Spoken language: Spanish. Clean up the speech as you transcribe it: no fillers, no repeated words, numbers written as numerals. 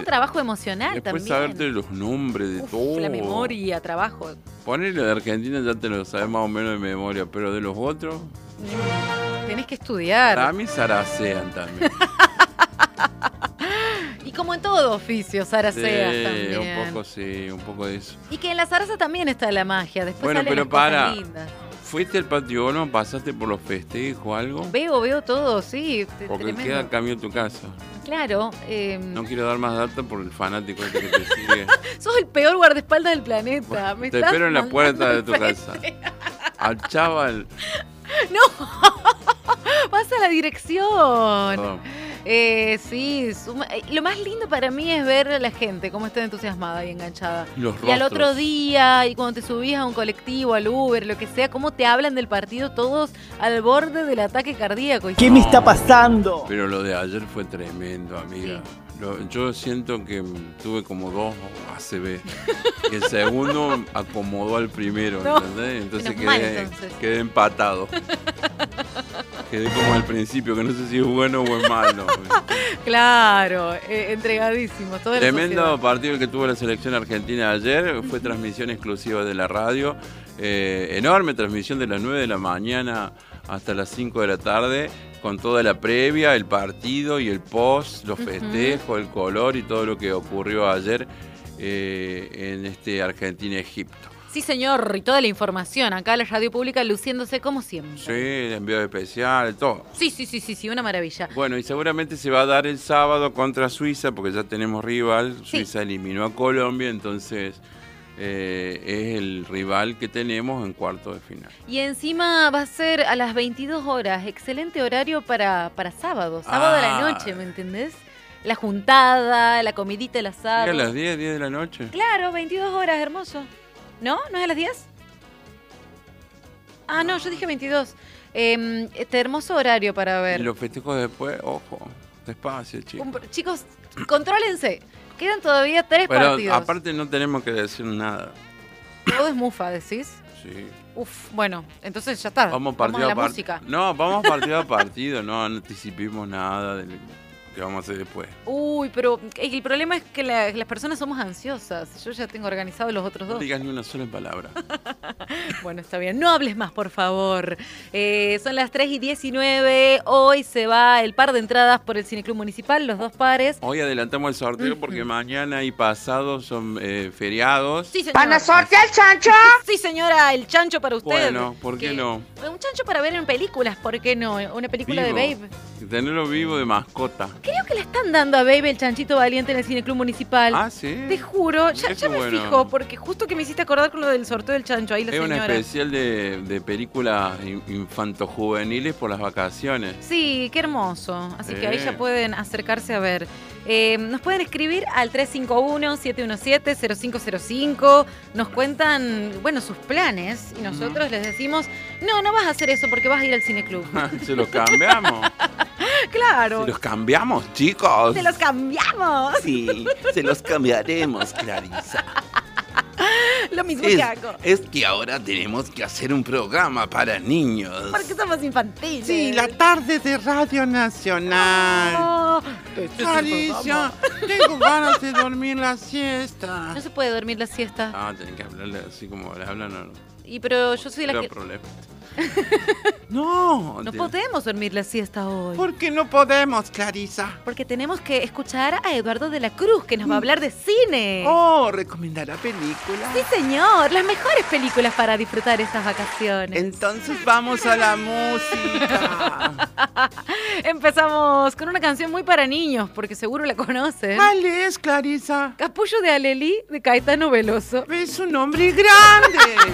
trabajo emocional Después también. saberte los nombres de todo. La memoria, trabajo. Ponele de Argentina, ya te lo sabes más o menos de memoria, pero de los otros... Tenés que estudiar. Para mí zaracean también. Y como en todo oficio, zaraceas también. Un poco de eso. Y que en la zarza también está la magia. Después Bueno, salen pero las cosas para. lindas. ¿Fuiste al patio Olmo? ¿Pasaste por los festejos o algo? Veo todo, sí. Porque Tremendo. queda a cambio de tu casa. Claro. No quiero dar más data por el fanático este que te sigue. Sos el peor guardaespaldas del planeta. Bueno, te espero en la puerta de tu casa. Al chaval. No, vas a la dirección. Oh. Sí, lo más lindo para mí es ver a la gente cómo está entusiasmada y enganchada. Los Y al rostros. otro día, y cuando te subías a un colectivo, al Uber, lo que sea, cómo te hablan del partido todos al borde del ataque cardíaco. ¿Qué me está pasando? Pero lo de ayer fue tremendo, amiga. Yo siento que tuve como 2 ACV. Y el segundo acomodó al primero, No, ¿entendés? Entonces menos mal, entonces. quedé empatado. Quedé como al principio, que no sé si es bueno o es malo. Claro, entregadísimos. Toda la Tremendo sociedad. partido el que tuvo la selección argentina ayer. Fue transmisión exclusiva de la radio. Enorme transmisión de las 9 de la mañana hasta las 5 de la tarde. Con toda la previa, el partido y el post, los festejos, el color y todo lo que ocurrió ayer en Argentina-Egipto. Sí, señor, y toda la información. Acá la radio pública luciéndose como siempre. Sí, el envío especial, todo. Sí, una maravilla. Bueno, y seguramente se va a dar el sábado contra Suiza, porque ya tenemos rival. Sí. Suiza eliminó a Colombia, entonces es el rival que tenemos en cuarto de final. Y encima va a ser a las 22 horas. Excelente horario para sábado. Sábado de la noche, ¿me entendés? La juntada, la comidita, el asado. ¿Y a las 10 de la noche? Claro, 22 horas, hermoso. ¿No? ¿No es a las 10? Ah, no, yo dije 22. Este hermoso horario para Y ver. los festejos después, ojo, despacio, chicos. Chicos, contrólense. Quedan todavía 3 Pero partidos. aparte no tenemos que decir nada. Todo es mufa, decís. Sí. Uf, bueno, entonces ya está. Vamos partido a la a partido. música. No, vamos partido a partido, no anticipemos nada de lo que vamos a hacer después. Uy, pero el problema es que las personas somos ansiosas. Yo ya tengo organizado los otros No dos. digas ni una sola palabra. Bueno, está bien. No hables más, por favor. Son las 3:19. Hoy se va el par de entradas por el Cineclub Municipal, los 2 pares. Hoy adelantamos el sorteo porque mañana y pasado son feriados. Sí, señora. ¿Van a sortear el chancho? Sí, señora, el chancho para usted. Bueno, ¿por qué no? Un chancho para ver en películas, ¿por qué no? Una película Vivo. de Babe. Tenerlo vivo de mascota. Creo que le están dando a Babe el chanchito valiente en el Cineclub Municipal. Ah, sí. Te juro, ya Eso me bueno. fijo, porque justo que me hiciste acordar con lo del sorteo del chancho, ahí la Es un señora. especial de películas infantojuveniles por las vacaciones. Sí, qué hermoso. Así que ahí ya pueden acercarse a ver. Nos pueden escribir al 351-717-0505. Nos cuentan, bueno, sus planes y nosotros les decimos, no vas a hacer eso porque vas a ir al cineclub. Se los cambiamos. Claro. Se los cambiamos, chicos. Se los cambiamos. Sí, se los cambiaremos, Clarisa. Lo mismo que hago. Es que ahora tenemos que hacer un programa para niños. Porque somos infantiles. Sí, la tarde de Radio Nacional. Oh, Clarisa, tengo ganas de dormir la siesta. no se puede dormir la siesta. Ah, tienen que hablarle así como le hablan. No, Pero yo soy la no que... problema. No, No podemos dormir la siesta hoy. ¿Por qué no podemos, Clarisa? Porque tenemos que escuchar a Eduardo de la Cruz, que nos va a hablar de cine. Oh, ¿recomendará películas? Sí, señor. Las mejores películas para disfrutar estas vacaciones. Entonces vamos a la música. Empezamos con una canción muy para niños, porque seguro la conocen. ¿Cuál es, Clarisa? Capullo de Alelí, de Caetano Veloso. Es un hombre grande.